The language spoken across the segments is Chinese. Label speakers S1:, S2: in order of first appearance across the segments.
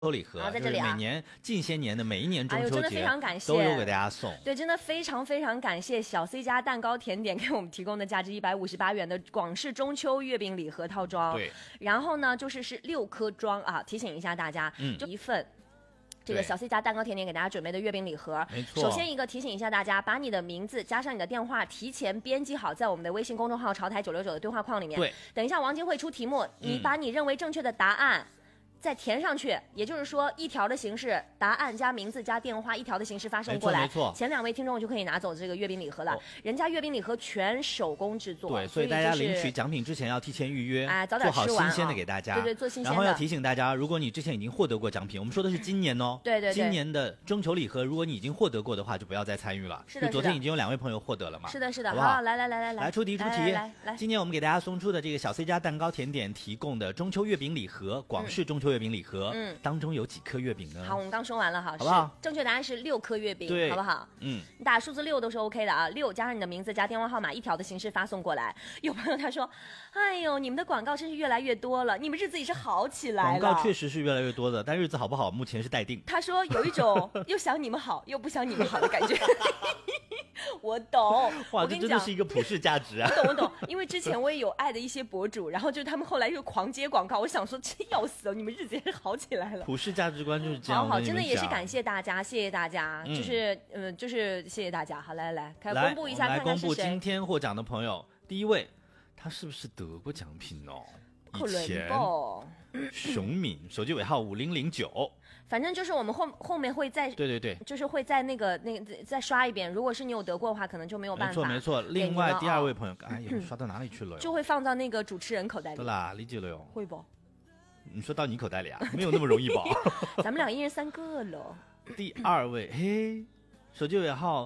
S1: 礼盒，
S2: 在这里
S1: 每年近些年的每一年中秋节，
S2: 真的非常感谢，
S1: 都有给大家送。
S2: 对，真的非常非常感谢小 C 家蛋糕甜点给我们提供的价值158元的广式中秋月饼礼盒套装。
S1: 对，
S2: 然后呢，是6颗装啊，提醒一下大家，就一份。这个小 C 家蛋糕甜点给大家准备的月饼礼盒，
S1: 没错。
S2: 首先一个提醒一下大家，把你的名字加上你的电话提前编辑好，在我们的微信公众号潮台969的对话框里面。
S1: 对，
S2: 等一下王晶会出题目，你把你认为正确的答案再填上去，也就是说一条的形式，答案加名字加电话一条的形式发送过来，
S1: 没错。
S2: 前2位听众就可以拿走这个月饼礼盒了。人家月饼礼盒全手工制作，
S1: 对，所以大家领取奖品之前要提前预约，
S2: 早点吃完，
S1: 做好新鲜的给大家。
S2: 对，做新鲜的。
S1: 然后要提醒大家，如果你之前已经获得过奖品，我们说的是今年哦，
S2: 对，
S1: 今年的中秋礼盒，如果你已经获得过的话，就不要再参与了。
S2: 是的，
S1: 昨天已经有2位朋友获得了嘛？
S2: 是的，
S1: 好不好？
S2: 来
S1: 出题。
S2: 来，
S1: 今年我们给大家送出的这个小 C 家蛋糕甜点提供的中秋月饼礼盒，广式中秋月饼礼盒，当中有几颗月饼呢？
S2: 好，我们刚说完了，好
S1: 不好？
S2: 正确答案是6颗月饼，好不好？你打数字6都是 OK 的啊，6加上你的名字加电话号码一条的形式发送过来。有朋友他说，哎呦，你们的广告真是越来越多了，你们日子也是好起来了。
S1: 广告确实是越来越多的，但日子好不好，目前是待定。
S2: 他说有一种又想你们好又不想你们好的感觉。我懂，
S1: 哇，这真的是一个普世价值啊！
S2: 我懂，因为之前我也有爱的一些博主，然后就他们后来又狂接广告，我想说真要死了，你们日子也是好起来了。
S1: 普世价值观就是这样。
S2: 好，真的也是感谢大家，谢谢大家，就是谢谢大家。好，来，开公布一下，
S1: 来
S2: 看看是谁。
S1: 公布今天获奖的朋友，第一位，他是不是得过奖品哦？以前熊敏，手机尾号5009。
S2: 反正就是我们后面会再
S1: 对，
S2: 就是会在那个再刷一遍。如果是你有得过的话，可能就没有办法。
S1: 没错。另外第2位朋友，哎呀，刷到哪里去了？
S2: 就会放到那个主持人口袋里。
S1: 对啦，理解了哟。
S2: 会不？
S1: 你说到你口袋里啊？没有那么容易吧？
S2: 咱们俩一人3个了。
S1: 第2位，嘿，手机尾号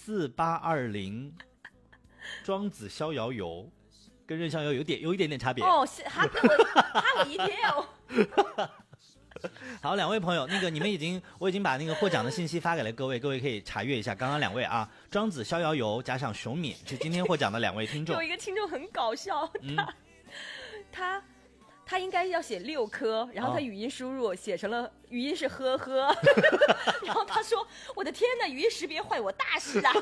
S1: 4820，庄子逍遥游，跟任逍遥有一点点差别。
S2: 哦，吓我一跳。
S1: 好，2位朋友，那个我已经把那个获奖的信息发给了各位，各位可以查阅一下。刚刚2位啊，庄子逍遥游加上熊敏是今天获奖的2位听众。
S2: 有一个听众很搞笑，他应该要写6颗，然后他语音输入写成了语音是呵呵，然后他说我的天哪，语音识别坏我大事啊。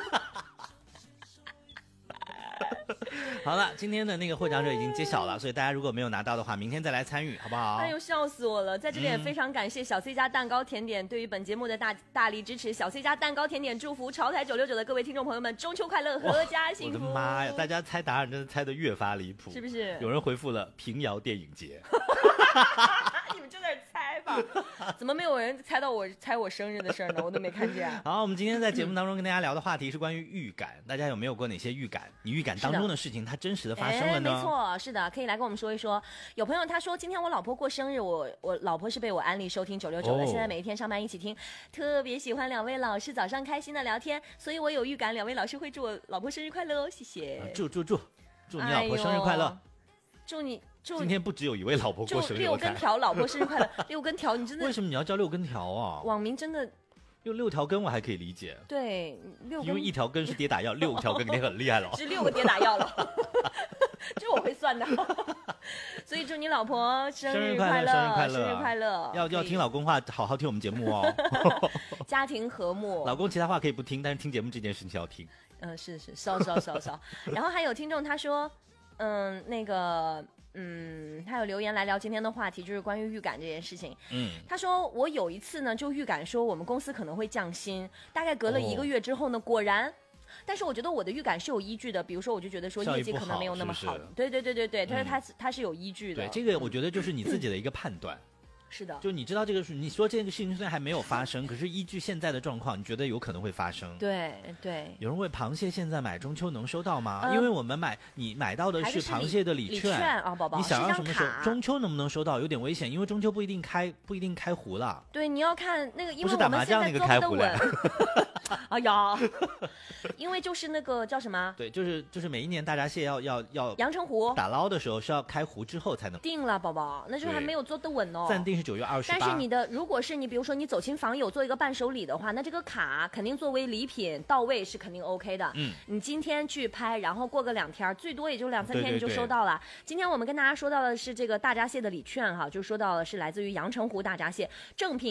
S1: 好了，今天的那个获奖者已经揭晓了，所以大家如果没有拿到的话，明天再来参与，好不好？
S2: 哎呦，笑死我了！在这里也非常感谢小 C 家蛋糕甜点对于本节目的大力支持。小 C 家蛋糕甜点祝福潮台969的各位听众朋友们中秋快乐，阖家幸福。
S1: 我的妈呀，大家猜答案真的猜得越发离谱，
S2: 是不是？
S1: 有人回复了平遥电影节。
S2: 你们就在这猜吧，怎么没有人猜到我猜我生日的事呢？我都没看见。
S1: 好，我们今天在节目当中跟大家聊的话题是关于预感，大家有没有过哪些预感？你预感当中的事情它真实的发生了呢？
S2: 没错，是的，可以来跟我们说一说。有朋友他说今天我老婆过生日，我老婆是被我安利收听969的，现在每一天上班一起听，特别喜欢2位老师早上开心的聊天，所以我有预感2位老师会祝我老婆生日快乐哦，谢谢。
S1: 祝你老婆生日快乐。
S2: 祝你
S1: 今天不只有1位老婆过生日，
S2: 就6根条老婆生日快乐。6根条，你真的
S1: 为什么你要叫6根条啊？
S2: 网民真的
S1: 用6条根我还可以理解，
S2: 对，6根
S1: 因为1条根是跌打药，6条根肯定很厉害了，
S2: 是6个跌打药了，这我会算的。所以祝你老婆生日快乐，生日快乐！
S1: 要听老公话，好好听我们节目哦。
S2: 家庭和睦，
S1: 老公其他话可以不听，但是听节目这件事情要听。
S2: 是稍。然后还有听众他说，他有留言来聊今天的话题，就是关于预感这件事情。他说我有一次呢，就预感说我们公司可能会降薪，大概隔了1个月之后呢，果然。但是我觉得我的预感是有依据的，比如说我就觉得说业绩可能没有那么好，对，但是他是有依据的。
S1: 对，这个我觉得就是你自己的一个判断。
S2: 是的，
S1: 就你知道这个是你说这个事情虽然还没有发生，可是依据现在的状况，你觉得有可能会发生。
S2: 对。
S1: 有人问螃蟹现在买中秋能收到吗？因为我们你买到的是螃蟹的礼券
S2: 啊，宝宝，
S1: 你想要什么时候中秋能不能收到有点危险，因为中秋不一定开壶了。
S2: 对，你要看那个，因为
S1: 不是打麻将那个开壶了。
S2: 哎呀，因为就是那个叫什么？
S1: 对，就是每一年大闸蟹要
S2: 阳澄湖
S1: 打捞的时候是要开湖之后才能
S2: 定了，宝宝，那时候还没有做得稳哦。
S1: 暂定是9月28。
S2: 但是你的如果是你比如说你走亲访友做一个伴手礼的话，那这个卡肯定作为礼品到位是肯定 OK 的。你今天去拍，然后过个2天，最多也就2-3天你就收到了。今天我们跟大家说到的是这个大闸蟹的礼券哈，就说到的是来自于阳澄湖大闸蟹正品